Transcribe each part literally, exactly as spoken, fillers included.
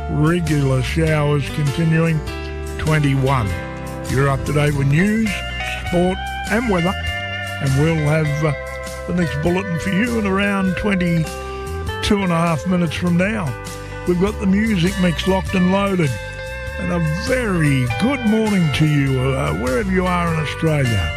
Regular showers continuing, twenty-one. You're up to date with news, sport and weather. And we'll have uh, the next bulletin for you in around twenty-two and a half minutes from now. We've got the music mix locked and loaded. And a very good morning to you, uh, wherever you are in Australia.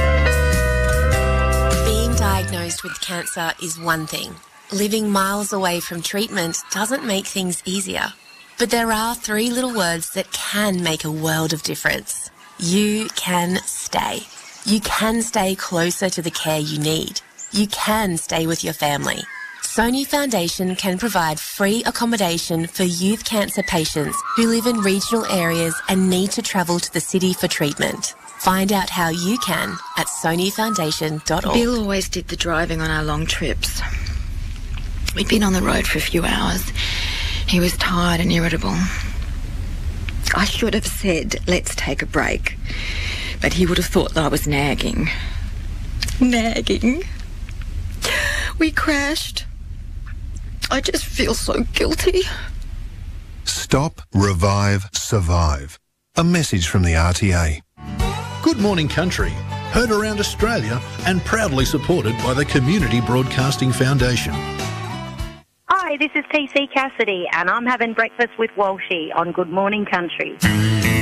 Being diagnosed with cancer is one thing. Living miles away from treatment doesn't make things easier. But there are three little words that can make a world of difference. You can stay. You can stay closer to the care you need. You can stay with your family. Sony Foundation can provide free accommodation for youth cancer patients who live in regional areas and need to travel to the city for treatment. Find out how you can at sony foundation dot org. Bill always did the driving on our long trips. We'd been on the road for a few hours. He was tired and irritable. I should have said, let's take a break. But he would have thought that I was nagging. Nagging. We crashed. I just feel so guilty. Stop, revive, survive. A message from the R T A. Good Morning Country, heard around Australia and proudly supported by the Community Broadcasting Foundation. Hi, this is T C Cassidy and I'm having breakfast with Walshy on Good Morning Country.